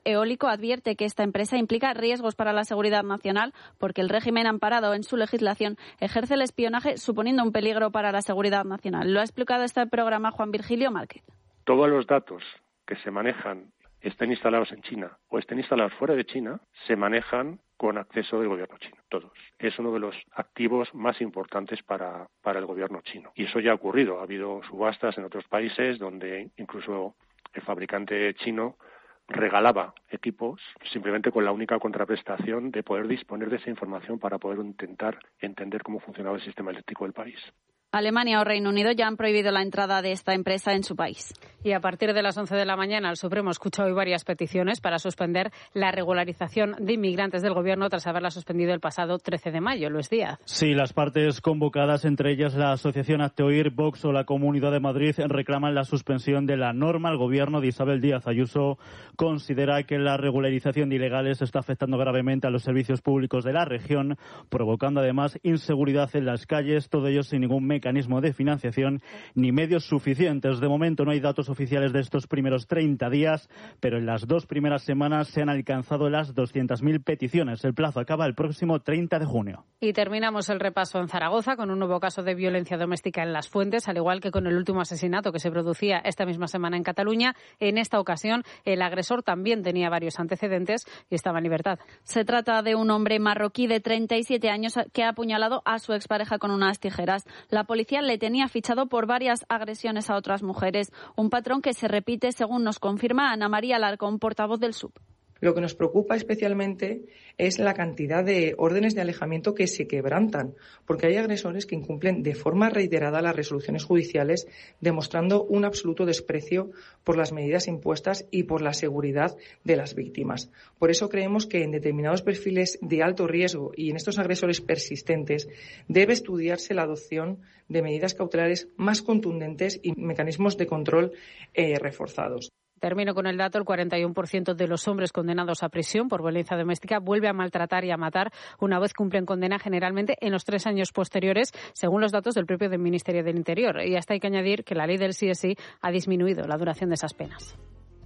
eólico advierte que esta empresa implica riesgos para la seguridad nacional porque el régimen amparado en su legislación ejerce el espionaje suponiendo un peligro para la seguridad nacional. Lo ha explicado este programa Juan Virgilio Márquez. Todos los datos que se manejan, estén instalados en China o estén instalados fuera de China, se manejan con acceso del gobierno chino, todos. Es uno de los activos más importantes para el gobierno chino. Y eso ya ha ocurrido. Ha habido subastas en otros países donde incluso el fabricante chino regalaba equipos simplemente con la única contraprestación de poder disponer de esa información para poder intentar entender cómo funcionaba el sistema eléctrico del país. Alemania o Reino Unido ya han prohibido la entrada de esta empresa en su país. Y a partir de las 11 de la mañana, el Supremo escucha hoy varias peticiones para suspender la regularización de inmigrantes del Gobierno tras haberla suspendido el pasado 13 de mayo. Luis Díaz. Sí, las partes convocadas, entre ellas la Asociación Hazte-Oír, Vox o la Comunidad de Madrid, reclaman la suspensión de la norma. El Gobierno de Isabel Díaz Ayuso considera que la regularización de ilegales está afectando gravemente a los servicios públicos de la región, provocando además inseguridad en las calles, todo ello sin ningún mecanismo de financiación ni medios suficientes. De momento no hay datos oficiales de estos primeros 30 días, pero en las 2 primeras semanas se han alcanzado las 200.000 peticiones. El plazo acaba el próximo 30 de junio. Y terminamos el repaso en Zaragoza con un nuevo caso de violencia doméstica en Las Fuentes, al igual que con el último asesinato que se producía esta misma semana en Cataluña. En esta ocasión, el agresor también tenía varios antecedentes y estaba en libertad. Se trata de un hombre marroquí de 37 años que ha apuñalado a su expareja con unas tijeras. La policía le tenía fichado por varias agresiones a otras mujeres, un patrón que se repite, según nos confirma Ana María Alarcón, portavoz del SUB. Lo que nos preocupa especialmente es la cantidad de órdenes de alejamiento que se quebrantan, porque hay agresores que incumplen de forma reiterada las resoluciones judiciales, demostrando un absoluto desprecio por las medidas impuestas y por la seguridad de las víctimas. Por eso creemos que en determinados perfiles de alto riesgo y en estos agresores persistentes debe estudiarse la adopción de medidas cautelares más contundentes y mecanismos de control reforzados. Termino con el dato, el 41% de los hombres condenados a prisión por violencia doméstica vuelve a maltratar y a matar una vez cumplen condena, generalmente en los 3 años posteriores, según los datos del propio Ministerio del Interior. Y hasta hay que añadir que la ley del sí es sí ha disminuido la duración de esas penas.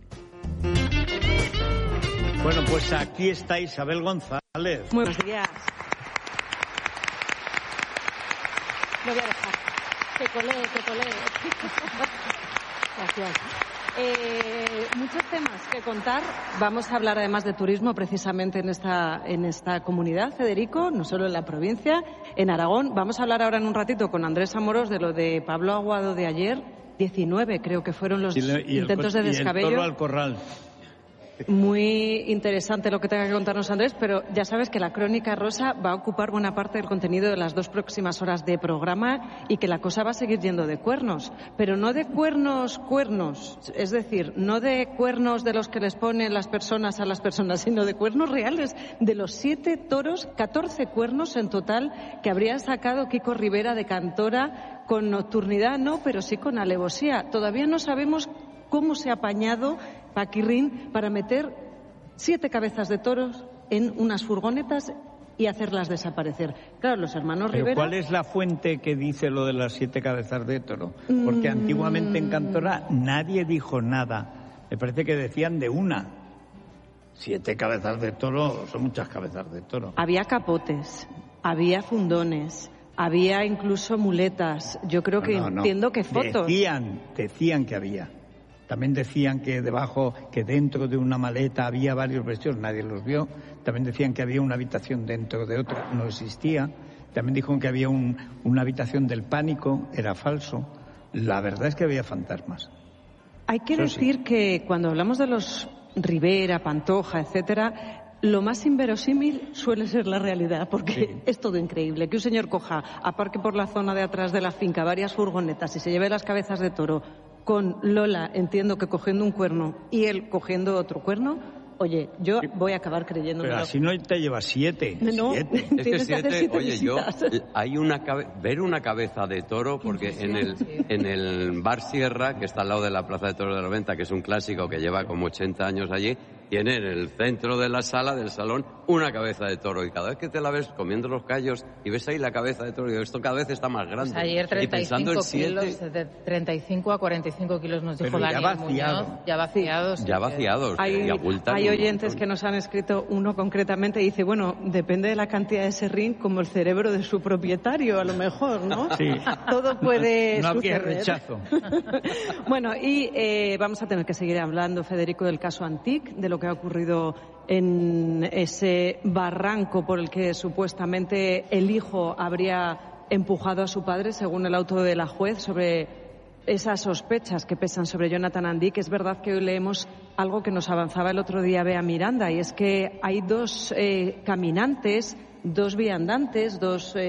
Bueno, pues aquí está Isabel González. Muy buenos días. Lo voy a dejar. Te colee. Gracias. Muchos temas que contar. Vamos a hablar además de turismo precisamente en esta comunidad, Federico, no solo en la provincia, en Aragón. Vamos a hablar ahora en un ratito con Andrés Amorós de lo de Pablo Aguado de ayer. 19 creo que fueron los intentos de descabello. Y el toro al corral. Muy interesante lo que tenga que contarnos Andrés, pero ya sabes que la Crónica Rosa va a ocupar buena parte del contenido de las 2 próximas horas de programa y que la cosa va a seguir yendo de cuernos, pero no de cuernos, es decir, no de cuernos de los que les ponen las personas a las personas, sino de cuernos reales, de los 7 toros, 14 cuernos en total que habría sacado Kiko Rivera de Cantora, con nocturnidad no, pero sí con alevosía. Todavía no sabemos cómo se ha apañado Paquirrín para meter 7 cabezas de toros en unas furgonetas y hacerlas desaparecer. Claro, los hermanos ¿Pero Rivera... ¿Cuál es la fuente que dice lo de las 7 cabezas de toro? Porque antiguamente en Cantora nadie dijo nada. Me parece que decían de una. 7 cabezas de toro son muchas cabezas de toro. Había capotes, había fundones, había incluso muletas. Yo creo que entiendo que fotos... Decían que había. También decían que dentro de una maleta había varios vestidos, nadie los vio. También decían que había una habitación dentro de otra, no existía. También dijeron que había una habitación del pánico, era falso. La verdad es que había fantasmas. Hay que decir que cuando hablamos de los Rivera, Pantoja, etcétera, lo más inverosímil suele ser la realidad, porque es todo increíble. Que un señor coja, aparque por la zona de atrás de la finca varias furgonetas y se lleve las cabezas de toro con Lola, entiendo que cogiendo un cuerno y él cogiendo otro cuerno, oye, yo voy a acabar creyéndolo. Pero así no te llevas 7. No, 7. Es que 7, oye, hay ver una cabeza de toro, porque en el Bar Sierra, que está al lado de la Plaza de Toros de la Venta, que es un clásico que lleva como 80 años allí, tiene en el centro de la sala, del salón, una cabeza de toro. Y cada vez que te la ves comiendo los callos y ves ahí la cabeza de toro, y esto cada vez está más grande. Pues ayer 35 a 45 kilos nos dijo Daniel Muñoz. Ya vaciados. Ya vaciados. Hay oyentes que nos han escrito, uno concretamente, y dice, bueno, depende de la cantidad de serrín, como el cerebro de su propietario, a lo mejor, ¿no? Sí. Todo puede no suceder. había rechazo. Bueno, y vamos a tener que seguir hablando, Federico, del caso Antic, de lo que ha ocurrido en ese barranco por el que supuestamente el hijo habría empujado a su padre, según el auto de la juez, sobre esas sospechas que pesan sobre Jonathan Antic. Es verdad que hoy leemos algo que nos avanzaba el otro día Bea Miranda, y es que hay dos caminantes, dos viandantes,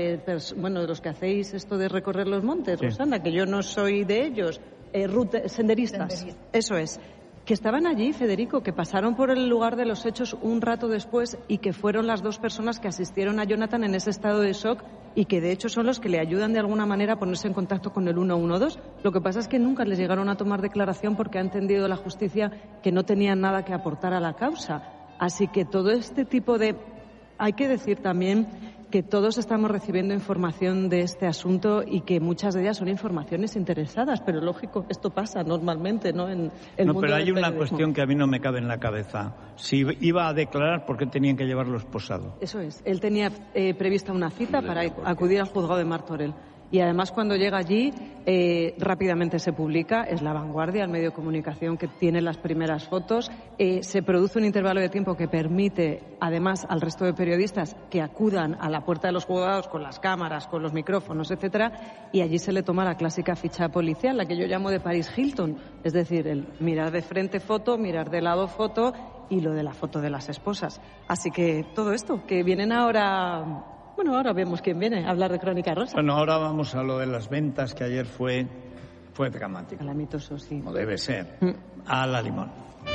de los que hacéis esto de recorrer los montes, sí. Rosana, que yo no soy de ellos, senderistas, eso es, que estaban allí, Federico, que pasaron por el lugar de los hechos un rato después y que fueron las dos personas que asistieron a Jonathan en ese estado de shock y que de hecho son los que le ayudan de alguna manera a ponerse en contacto con el 112. Lo que pasa es que nunca les llegaron a tomar declaración porque ha entendido la justicia que no tenían nada que aportar a la causa. Así que todo este tipo de... Hay que decir también que todos estamos recibiendo información de este asunto y que muchas de ellas son informaciones interesadas, pero lógico, esto pasa normalmente, ¿no? En el mundo pero hay del una periodismo. cuestión que a mí no me cabe en la cabeza. Si iba a declarar, ¿por qué tenían que llevarlo esposado? Eso es. Él tenía prevista una cita para acudir al juzgado de Martorell. Y además, cuando llega allí, rápidamente se publica, es La Vanguardia, el medio de comunicación que tiene las primeras fotos. Se produce un intervalo de tiempo que permite, además, al resto de periodistas que acudan a la puerta de los juzgados con las cámaras, con los micrófonos, etcétera, y allí se le toma la clásica ficha policial, la que yo llamo de Paris Hilton. Es decir, el mirar de frente foto, mirar de lado foto y lo de la foto de las esposas. Así que todo esto, que vienen ahora... Bueno, ahora vemos quién viene a hablar de Crónica Rosa. Bueno, ahora vamos a lo de las ventas, que ayer fue dramático. Calamitoso, sí. Como debe ser. A la limón.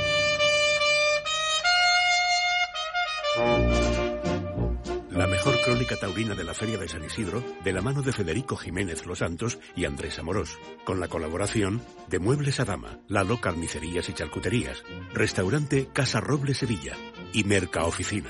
La mejor crónica taurina de la Feria de San Isidro, de la mano de Federico Jiménez Los Santos y Andrés Amorós, con la colaboración de Muebles Adama, Lalo Carnicerías y Charcuterías, Restaurante Casa Roble Sevilla y Mercaoficina.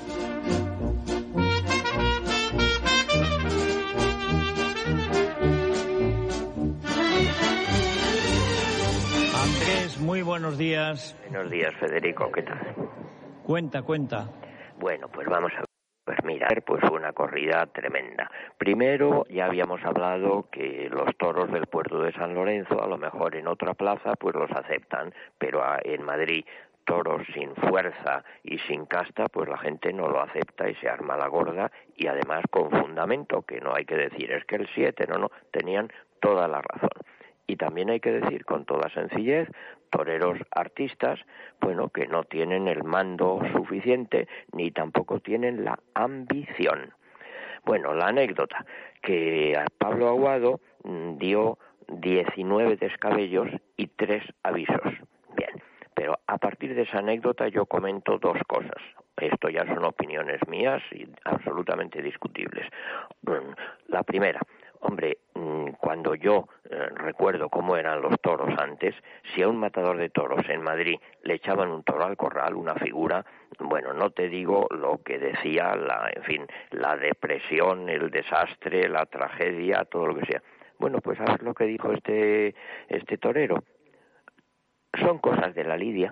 Muy buenos días. Buenos días, Federico, ¿qué tal? Cuenta. Bueno, pues vamos a ver. Pues mirar, pues una corrida tremenda. Primero, ya habíamos hablado que los toros del puerto de San Lorenzo, a lo mejor en otra plaza, pues los aceptan, pero en Madrid, toros sin fuerza y sin casta, pues la gente no lo acepta y se arma la gorda, y además con fundamento, que no hay que decir, es que el 7, no, tenían toda la razón. Y también hay que decir con toda sencillez, toreros artistas, bueno, que no tienen el mando suficiente ni tampoco tienen la ambición. Bueno, la anécdota, que a Pablo Aguado dio 19 descabellos y 3 avisos. Bien, pero a partir de esa anécdota yo comento dos cosas. Esto ya son opiniones mías y absolutamente discutibles. La primera, hombre, cuando yo recuerdo cómo eran los toros antes, si a un matador de toros en Madrid le echaban un toro al corral, una figura, bueno, no te digo lo que decía, la depresión, el desastre, la tragedia, todo lo que sea. Bueno, pues ¿sabes lo que dijo este torero? Son cosas de la lidia.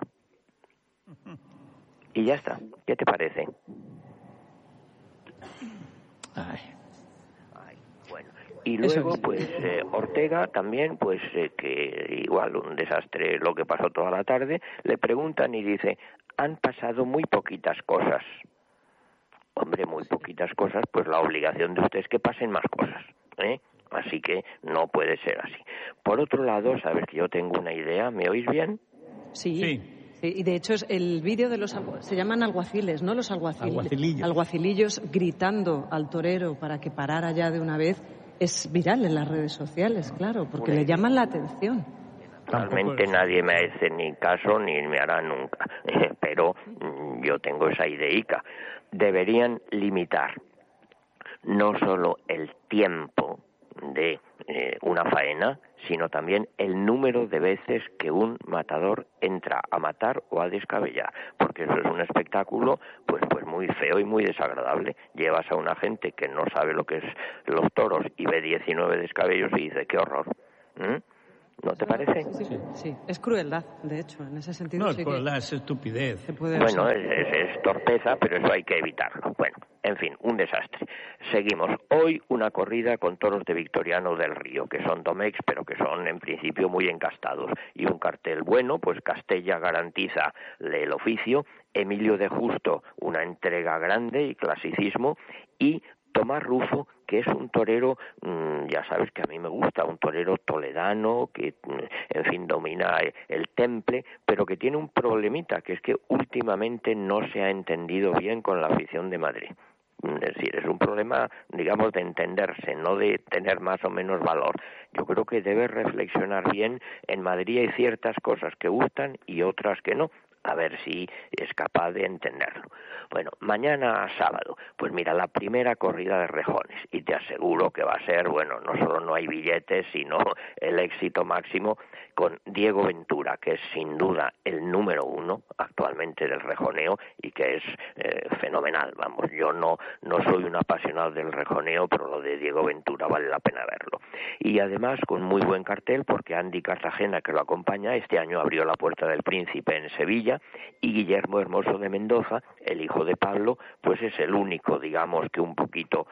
Y ya está. ¿Qué te parece? Bueno. Y luego, pues, Ortega también, pues, que igual un desastre lo que pasó toda la tarde, le preguntan y dice, han pasado muy poquitas cosas. Hombre, muy poquitas cosas, pues la obligación de usted es que pasen más cosas, ¿eh? Así que no puede ser así. Por otro lado, sabes que yo tengo una idea, ¿me oís bien? Sí. Y de hecho el vídeo de se llaman alguaciles, ¿no? Los alguacilillos gritando al torero para que parara ya de una vez, es viral en las redes sociales, claro, porque le llaman la atención. Realmente nadie me hace ni caso ni me hará nunca, pero yo tengo esa ideica. Deberían limitar no solo el tiempo de una faena, sino también el número de veces que un matador entra a matar o a descabellar, porque eso es un espectáculo pues muy feo y muy desagradable. Llevas a una gente que no sabe lo que es los toros y ve 19 descabellos y dice, qué horror. ¿No te parece? Sí. Es crueldad, de hecho, en ese sentido. No, es crueldad, es estupidez. Bueno, es torpeza, pero eso hay que evitarlo. Bueno, en fin, un desastre. Seguimos. Hoy una corrida con toros de Victoriano del Río, que son domex, pero que son en principio muy encastados. Y un cartel bueno, pues Castella garantiza el oficio, Emilio de Justo una entrega grande y clasicismo, y Tomás Rufo, que es un torero, ya sabes que a mí me gusta, un torero toledano que, en fin, domina el temple, pero que tiene un problemita, que es que últimamente no se ha entendido bien con la afición de Madrid. Es decir, es un problema, digamos, de entenderse, no de tener más o menos valor. Yo creo que debe reflexionar bien. En Madrid hay ciertas cosas que gustan y otras que no. A ver si es capaz de entenderlo. Bueno, mañana sábado, pues mira, la primera corrida de rejones, y te aseguro que va a ser, bueno, no solo no hay billetes, sino el éxito máximo con Diego Ventura, que es sin duda el número 1 actualmente del rejoneo y que es fenomenal. Vamos, yo no soy un apasionado del rejoneo, pero lo de Diego Ventura vale la pena verlo. Y además con muy buen cartel, porque Andy Cartagena, que lo acompaña, este año abrió la Puerta del Príncipe en Sevilla, y Guillermo Hermoso de Mendoza, el hijo de Pablo, pues es el único, digamos, que un poquito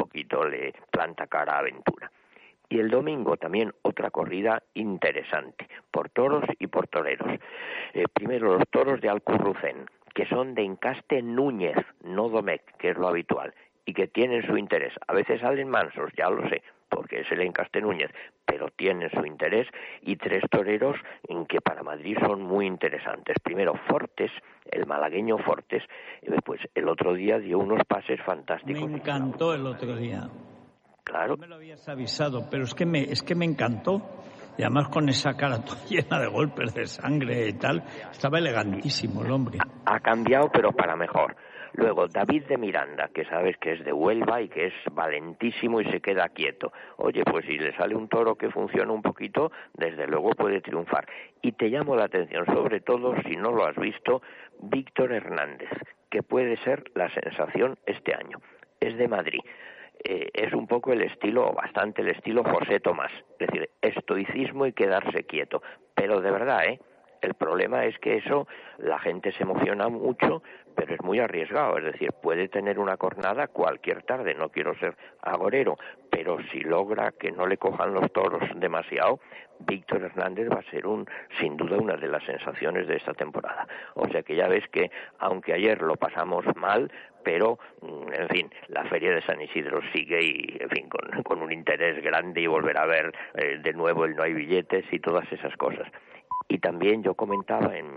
le planta cara a Ventura. Y el domingo también otra corrida interesante, por toros y por toreros. Primero los toros de Alcurrucén, que son de encaste Núñez, no Domecq, que es lo habitual, y que tienen su interés. A veces salen mansos, ya lo sé, porque es el encaste Núñez, pero tienen su interés, y 3 toreros en que para Madrid son muy interesantes. Primero Fortes, el malagueño Fortes, pues el otro día dio unos pases fantásticos. Me encantó el otro día. Claro. No me lo habías avisado, pero es que me encantó. Y además con esa cara toda llena de golpes, de sangre y tal, estaba elegantísimo el hombre. Ha cambiado, pero para mejor. Luego, David de Miranda, que sabes que es de Huelva y que es valentísimo y se queda quieto. Oye, pues si le sale un toro que funciona un poquito, desde luego puede triunfar. Y te llamo la atención, sobre todo, si no lo has visto, Víctor Hernández, que puede ser la sensación este año. Es de Madrid. Es un poco bastante el estilo José Tomás. Es decir, estoicismo y quedarse quieto. Pero de verdad, el problema es que eso, la gente se emociona mucho, pero es muy arriesgado. Es decir, puede tener una cornada cualquier tarde, no quiero ser agorero, pero si logra que no le cojan los toros demasiado, Víctor Hernández va a ser sin duda una de las sensaciones de esta temporada. O sea que ya ves que, aunque ayer lo pasamos mal, pero, en fin, la Feria de San Isidro sigue y, en fin, con un interés grande, y volver a ver de nuevo el no hay billetes y todas esas cosas. Y también yo comentaba en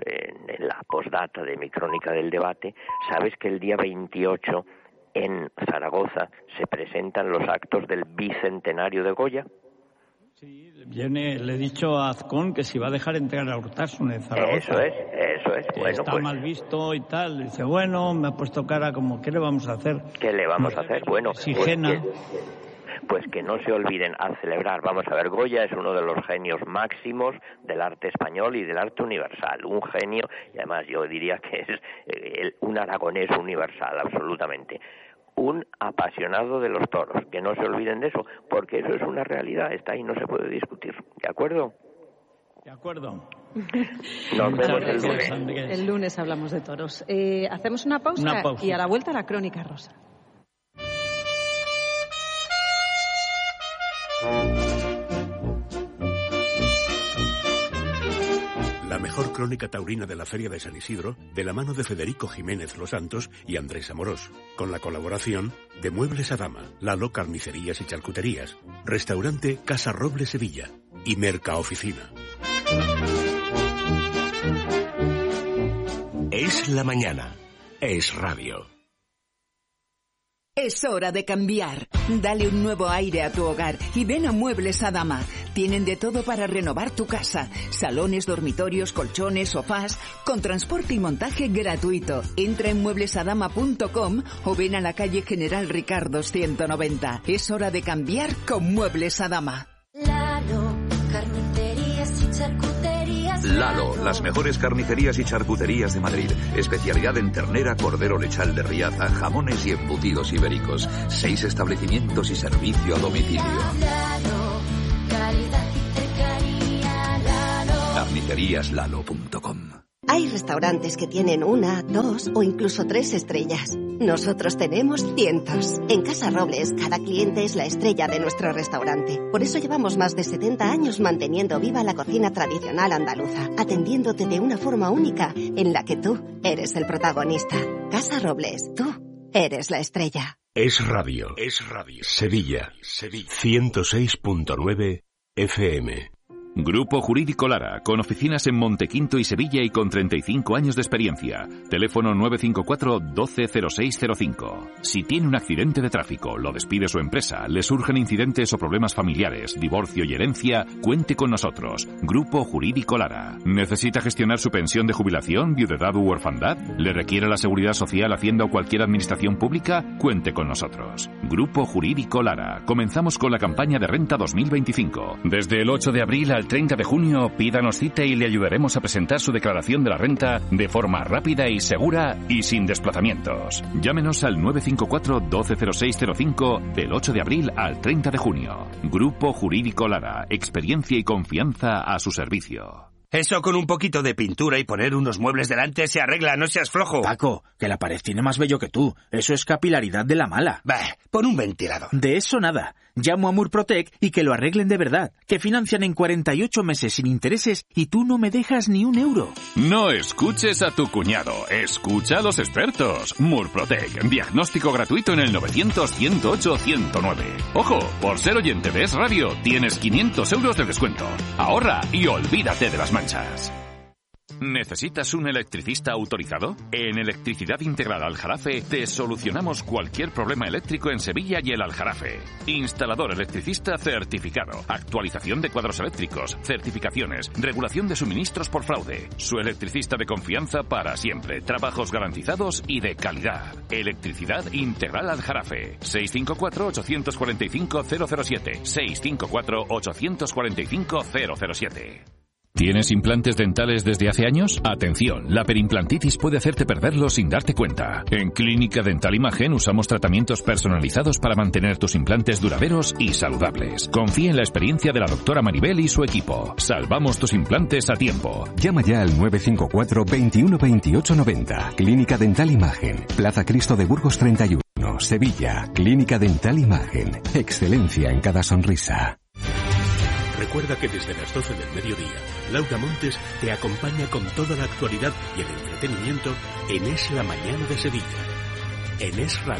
la postdata de mi crónica del debate, sabes que el día 28 en Zaragoza se presentan los actos del bicentenario de Goya. Sí, le he dicho a Azcón que si va a dejar entrar a Urtasun en Zaragoza. Eso es. Bueno, está mal visto y tal. Dice, bueno, me ha puesto cara como, ¿qué le vamos a hacer? ¿Qué le vamos a hacer? Bueno, Oxigena. Pues que no se olviden al celebrar. Vamos a ver, Goya es uno de los genios máximos del arte español y del arte universal. Un genio, y además yo diría que es un aragonés universal, absolutamente. Un apasionado de los toros. Que no se olviden de eso, porque eso es una realidad, está ahí, no se puede discutir. ¿De acuerdo? De acuerdo. Nos vemos el lunes. El lunes hablamos de toros. Hacemos una pausa y a la vuelta la crónica rosa. La mejor crónica taurina de la Feria de San Isidro, de la mano de Federico Jiménez Los Santos y Andrés Amorós, con la colaboración de Muebles Adama, Lalo Carnicerías y Charcuterías, Restaurante Casa Roble Sevilla y Mercaoficina. Es la mañana. Es radio. Es hora de cambiar. Dale un nuevo aire a tu hogar y ven a Muebles Adama. Tienen de todo para renovar tu casa. Salones, dormitorios, colchones, sofás, con transporte y montaje gratuito. Entra en mueblesadama.com o ven a la calle General Ricardo 190. Es hora de cambiar con Muebles Adama. Lalo, las mejores carnicerías y charcuterías de Madrid. Especialidad en ternera, cordero lechal de Riaza, jamones y embutidos ibéricos. 6 establecimientos y servicio a domicilio. Carniceríaslalo.com. Hay restaurantes que tienen 1, 2 o incluso 3 estrellas. Nosotros tenemos cientos. En Casa Robles, cada cliente es la estrella de nuestro restaurante. Por eso llevamos más de 70 años manteniendo viva la cocina tradicional andaluza, atendiéndote de una forma única en la que tú eres el protagonista. Casa Robles, tú eres la estrella. Es radio. Sevilla. 106.9 FM. Grupo Jurídico Lara, con oficinas en Montequinto y Sevilla y con 35 años de experiencia. Teléfono 954 120605. Si tiene un accidente de tráfico, lo despide su empresa, le surgen incidentes o problemas familiares, divorcio y herencia, cuente con nosotros. Grupo Jurídico Lara. ¿Necesita gestionar su pensión de jubilación, viudedad u orfandad? ¿Le requiere la Seguridad Social, Hacienda o cualquier administración pública? Cuente con nosotros. Grupo Jurídico Lara. Comenzamos con la campaña de renta 2025. Desde el 8 de abril al 30 de junio, pídanos cita y le ayudaremos a presentar su declaración de la renta de forma rápida y segura y sin desplazamientos. Llámenos al 954 120605 del 8 de abril al 30 de junio. Grupo Jurídico Lara. Experiencia y confianza a su servicio. Eso con un poquito de pintura y poner unos muebles delante se arregla, no seas flojo. Paco, que la pared tiene más vello que tú. Eso es capilaridad de la mala. Bah, pon un ventilador. De eso nada. Llamo a Murprotec y que lo arreglen de verdad. Que financian en 48 meses sin intereses y tú no me dejas ni un euro. No escuches a tu cuñado. Escucha a los expertos. Murprotec. Diagnóstico gratuito en el 900-108-109. Ojo, por ser oyente de Es Radio, tienes 500 euros de descuento. Ahorra y olvídate de las manchas. ¿Necesitas un electricista autorizado? En Electricidad Integral Aljarafe te solucionamos cualquier problema eléctrico en Sevilla y el Aljarafe. Instalador electricista certificado, actualización de cuadros eléctricos, certificaciones, regulación de suministros por fraude. Su electricista de confianza para siempre, trabajos garantizados y de calidad. Electricidad Integral Aljarafe. 654-845-007. 654-845-007. ¿Tienes implantes dentales desde hace años? Atención, la perimplantitis puede hacerte perderlos sin darte cuenta. En Clínica Dental Imagen usamos tratamientos personalizados para mantener tus implantes duraderos y saludables. Confía en la experiencia de la doctora Maribel y su equipo. Salvamos tus implantes a tiempo. Llama ya al 954 21 28 90. Clínica Dental Imagen, Plaza Cristo de Burgos 31, Sevilla. Clínica Dental Imagen, excelencia en cada sonrisa. Recuerda que desde las 12 del mediodía, Laura Montes te acompaña con toda la actualidad y el entretenimiento en Es la Mañana de Sevilla, en Es Radio.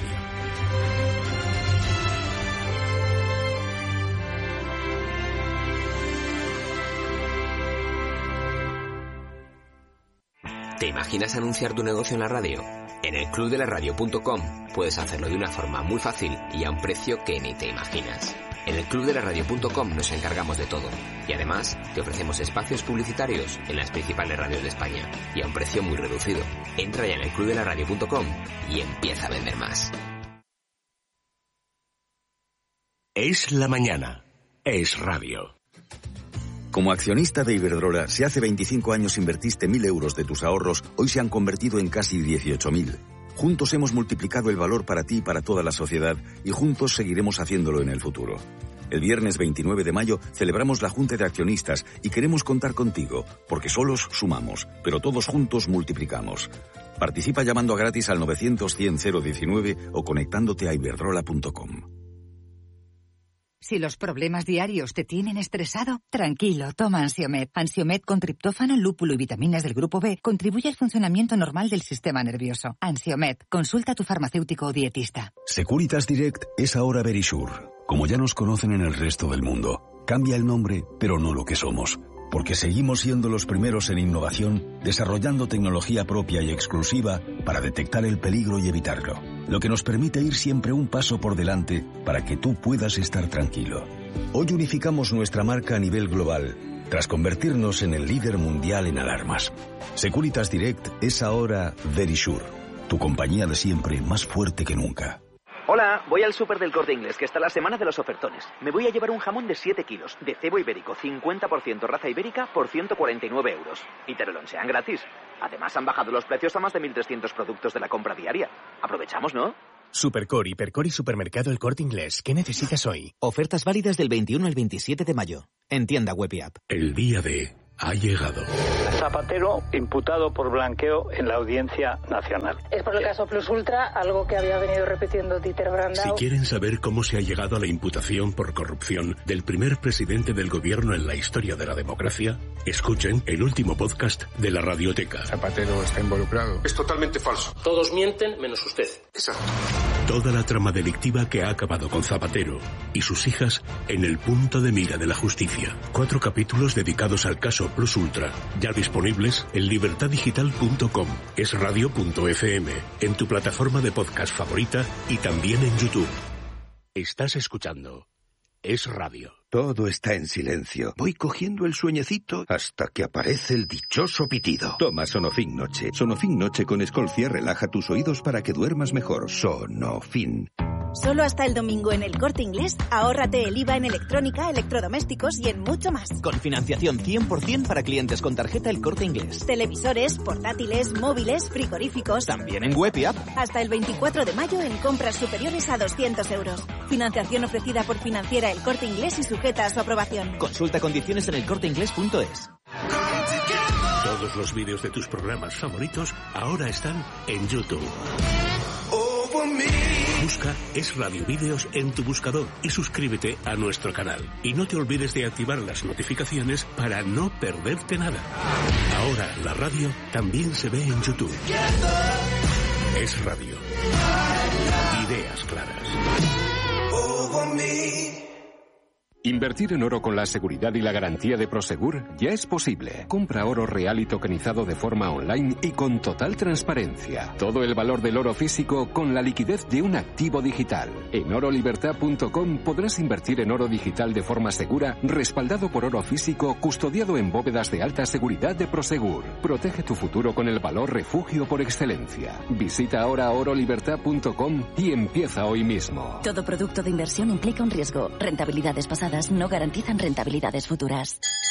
¿Te imaginas anunciar tu negocio en la radio? En el clubdelaradio.com puedes hacerlo de una forma muy fácil y a un precio que ni te imaginas. En el clubdelaradio.com nos encargamos de todo y además te ofrecemos espacios publicitarios en las principales radios de España y a un precio muy reducido. Entra ya en el clubdelaradio.com y empieza a vender más. Es la mañana. Es radio. Como accionista de Iberdrola, si hace 25 años invertiste 1.000 euros de tus ahorros, hoy se han convertido en casi 18.000. Juntos hemos multiplicado el valor para ti y para toda la sociedad y juntos seguiremos haciéndolo en el futuro. El viernes 29 de mayo celebramos la Junta de Accionistas y queremos contar contigo, porque solos sumamos, pero todos juntos multiplicamos. Participa llamando a gratis al 900-100-019 o conectándote a iberdrola.com. Si los problemas diarios te tienen estresado, tranquilo, toma Ansiomed. Ansiomed con triptófano, lúpulo y vitaminas del grupo B contribuye al funcionamiento normal del sistema nervioso. Ansiomed, consulta a tu farmacéutico o dietista. Securitas Direct es ahora Verisure. Como ya nos conocen en el resto del mundo, cambia el nombre, pero no lo que somos. Porque seguimos siendo los primeros en innovación, desarrollando tecnología propia y exclusiva para detectar el peligro y evitarlo. Lo que nos permite ir siempre un paso por delante para que tú puedas estar tranquilo. Hoy unificamos nuestra marca a nivel global, tras convertirnos en el líder mundial en alarmas. Securitas Direct es ahora Verisure, tu compañía de siempre más fuerte que nunca. Hola, voy al súper del Corte Inglés, que está la semana de los ofertones. Me voy a llevar un jamón de 7 kilos, de cebo ibérico, 50% raza ibérica, por 149 euros. Y te lo lonchean gratis. Además, han bajado los precios a más de 1.300 productos de la compra diaria. Aprovechamos, ¿no? Supercore, Hipercore y Supermercado El Corte Inglés. ¿Qué necesitas hoy? Ofertas válidas del 21 al 27 de mayo. En tienda web y app. El día D ha llegado. Zapatero imputado por blanqueo en la Audiencia Nacional. Es por el caso Plus Ultra, algo que había venido repitiendo Dieter Brandau. Si quieren saber cómo se ha llegado a la imputación por corrupción del primer presidente del gobierno en la historia de la democracia, escuchen el último podcast de la Radioteca. Zapatero está involucrado. Es totalmente falso. Todos mienten menos usted. Exacto. Toda la trama delictiva que ha acabado con Zapatero y sus hijas en el punto de mira de la justicia. 4 capítulos dedicados al caso Plus Ultra, ya disponibles en libertadigital.com, esradio.fm, en tu plataforma de podcast favorita y también en YouTube. Estás escuchando Es Radio. Todo está en silencio. Voy cogiendo el sueñecito hasta que aparece el dichoso pitido. Toma Sonofin Noche. Sonofin Noche con Escolcia relaja tus oídos para que duermas mejor. Sonofin. Solo hasta el domingo en El Corte Inglés, ahórrate el IVA en electrónica, electrodomésticos y en mucho más. Con financiación 100% para clientes con tarjeta El Corte Inglés. Televisores, portátiles, móviles, frigoríficos. También en web y app. Hasta el 24 de mayo en compras superiores a 200 euros. Financiación ofrecida por Financiera El Corte Inglés y sujeta a su aprobación. Consulta condiciones en elcorteingles.es. Todos los vídeos de tus programas favoritos ahora están en YouTube. Busca Es Radio Vídeos en tu buscador y suscríbete a nuestro canal. Y no te olvides de activar las notificaciones para no perderte nada. Ahora la radio también se ve en YouTube. Es Radio. Ideas claras. Invertir en oro con la seguridad y la garantía de Prosegur ya es posible. Compra oro real y tokenizado de forma online y con total transparencia. Todo el valor del oro físico con la liquidez de un activo digital. En orolibertad.com podrás invertir en oro digital de forma segura, respaldado por oro físico, custodiado en bóvedas de alta seguridad de Prosegur. Protege tu futuro con el valor refugio por excelencia. Visita ahora orolibertad.com y empieza hoy mismo. Todo producto de inversión implica un riesgo. Rentabilidades pasadas no garantizan rentabilidades futuras.